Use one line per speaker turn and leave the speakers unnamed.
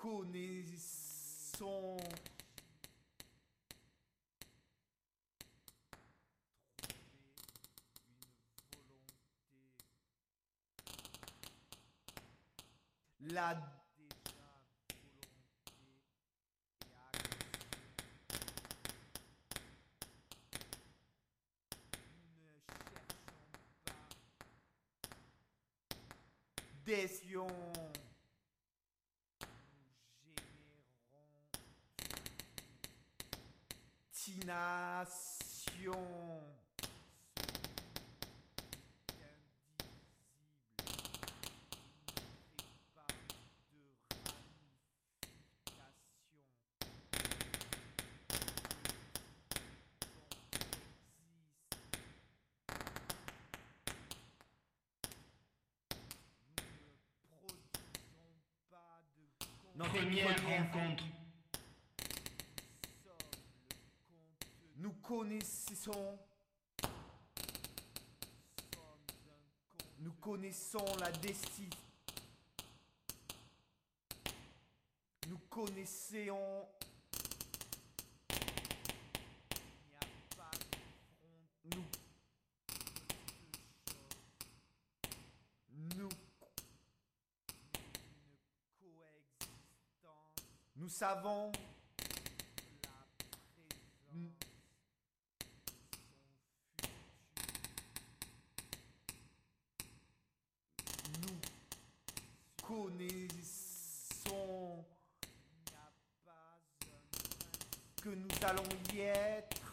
connaissons la décision. Nation.
Notre première rencontre.
Nous connaissons. Nous connaissons la destinée. Nous connaissons. Nous. Nous savons. Nous connaissons que nous allons y être.